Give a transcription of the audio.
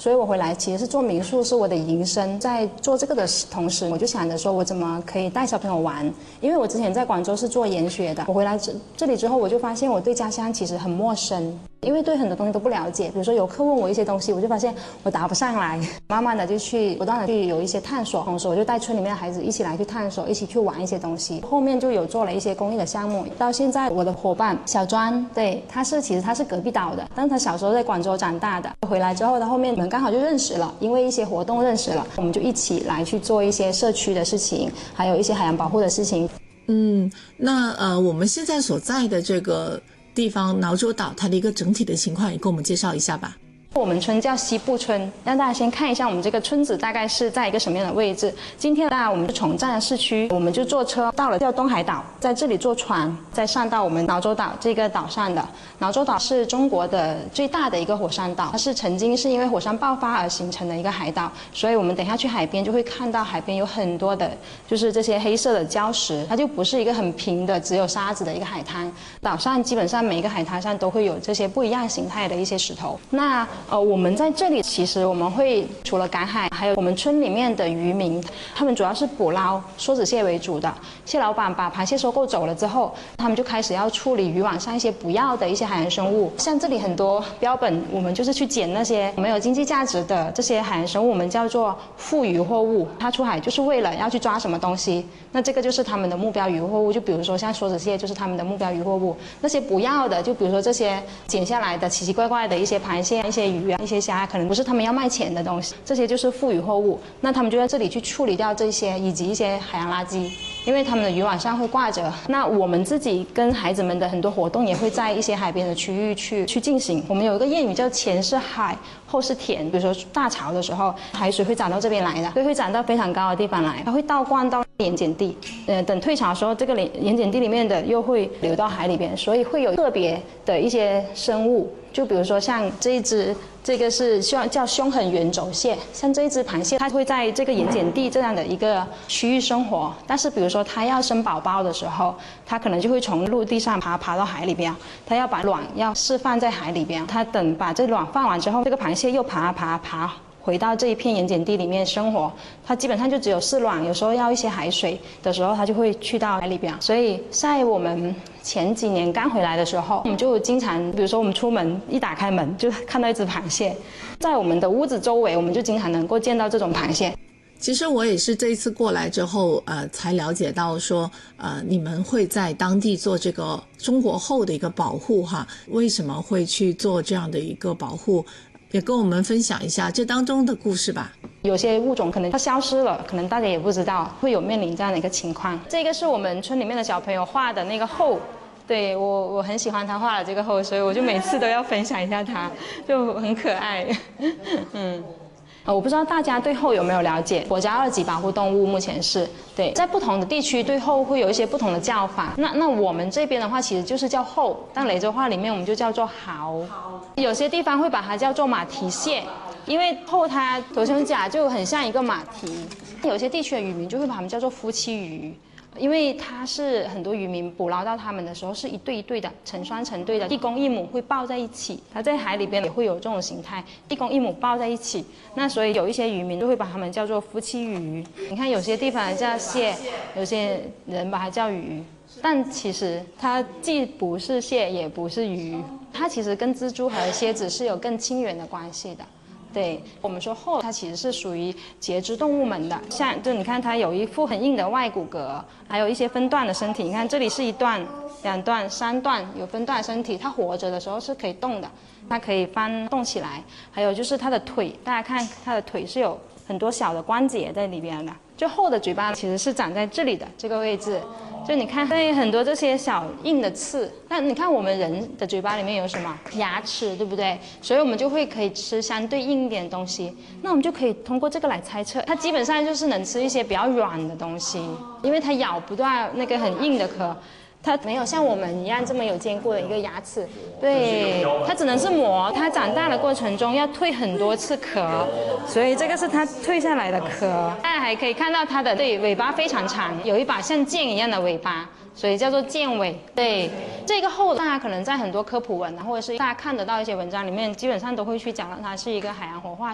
所以我回来其实是做民宿是我的营生。在做这个的同时，我就想着说我怎么可以带小朋友玩，因为我之前在广州是做研学的，我回来这里之后，我就发现我对家乡其实很陌生。因为对很多东西都不了解，比如说游客问我一些东西，我就发现我答不上来，慢慢的就不断的去有一些探索，同时我就带村里面的孩子一起来去探索，一起去玩一些东西。后面就有做了一些公益的项目，到现在我的伙伴小专，对，其实他是隔壁岛的，但他小时候在广州长大的，回来之后他后面我们刚好就认识了，因为一些活动认识了，我们就一起来去做一些社区的事情，还有一些海洋保护的事情。 那我们现在所在的这个地方挠洲岛，它的一个整体的情况也给我们介绍一下吧。 我们村叫西部村，让大家先看一下我们这个村子大概是在一个什么样的位置。今天我们就从湛江市区，我们就坐车到了叫东海岛，在这里坐船，再上到我们挠洲岛这个岛上的。挠洲岛是中国的最大的一个火山岛，它是曾经是因为火山爆发而形成的一个海岛，所以我们等一下去海边就会看到海边有很多的就是这些黑色的礁石，它就不是一个很平的只有沙子的一个海滩。岛上基本上每一个海滩上都会有这些不一样形态的一些石头。那我们在这里其实我们会除了赶海，还有我们村里面的渔民，他们主要是捕捞梭子蟹为主的。蟹老板把螃蟹收购走了之后，他们就开始要处理渔网上一些不要的一些海洋生物。像这里很多标本，我们就是去捡那些没有经济价值的这些海洋生物，我们叫做副渔获物。它出海就是为了要去抓什么东西，那这个就是他们的目标渔获物。就比如说像梭子蟹就是他们的目标渔获物，那些不要的，就比如说这些捡下来的奇奇怪怪的一些螃蟹、一些鱼啊、一些虾，可能不是他们要卖钱的东西，这些就是副渔获物。那他们就在这里去处理掉这些，以及一些海洋垃圾，因为他们的渔网上会挂着。那我们自己跟孩子们的很多活动也会在一些海边的区域去进行。我们有一个谚语叫前是海后是田，比如说大潮的时候，海水会涨到这边来的，所以会涨到非常高的地方来，它会倒灌到盐碱地。等退潮的时候，这个盐碱地里面的又会流到海里边，所以会有特别的一些生物。就比如说像这一只，这个是叫凶狠圆轴蟹，像这一只螃蟹，它会在这个盐碱地这样的一个区域生活。但是比如说它要生宝宝的时候，它可能就会从陆地上爬到海里边，它要把卵要释放在海里边。它等把这卵放完之后，这个螃蟹又爬回到这一片盐碱地里面生活。它基本上就只有饲卵，有时候要一些海水的时候，它就会去到海里边。所以在我们前几年刚回来的时候，我们就经常，比如说我们出门一打开门就看到一只螃蟹，在我们的屋子周围，我们就经常能够见到这种螃蟹。 其实我也是这一次过来之后，才了解到说，你们会在当地做这个中国后的一个保护哈，为什么会去做这样的一个保护？也跟我们分享一下这当中的故事吧。 有些物种可能它消失了，可能大家也不知道会有面临这样的一个情况。这个是我们村里面的小朋友画的那个后，对，我很喜欢他画的这个后，所以我就每次都要分享一下他，就很可爱。我不知道大家对后有没有了解？国家2级保护动物目前是对，在不同的地区对后会有一些不同的叫法。那我们这边的话，其实就是叫后，但雷州话里面我们就叫做蚝。有些地方会把它叫做马蹄蟹，因为后它头胸甲就很像一个马蹄。有些地区的渔民就会把它们叫做夫妻鱼。因为它是很多渔民捕捞到它们的时候是一对一对的，成双成对的，一公一母会抱在一起。它在海里边也会有这种形态，一公一母抱在一起。那所以有一些渔民就会把它们叫做夫妻鱼。你看有些地方叫蟹，有些人把它叫鱼，但其实它既不是蟹也不是鱼，它其实跟蜘蛛和蝎子是有更亲缘的关系的。对，我们说后，它其实是属于节肢动物门的，像就你看它有一副很硬的外骨骼，还有一些分段的身体。你看这里是1段、2段、3段有分段的身体，它活着的时候是可以动的，它可以翻动起来。还有就是它的腿，大家看它的腿是有很多小的关节在里边的。就后的嘴巴其实是长在这里的这个位置。就你看对很多这些小硬的刺，那你看我们人的嘴巴里面有什么牙齿，对不对？所以我们就会可以吃相对硬一点的东西，那我们就可以通过这个来猜测，它基本上就是能吃一些比较软的东西，因为它咬不到那个很硬的壳，它没有像我们一样这么有坚固的一个牙齿，对，它只能是磨，它长大的过程中要蜕很多次壳，所以这个是它蜕下来的壳。大家还可以看到它的尾巴非常长，有一把像剑一样的尾巴，所以叫做剑尾。对，这个后大家可能在很多科普文或者是大家看得到一些文章里面，基本上都会去讲到它是一个海洋活化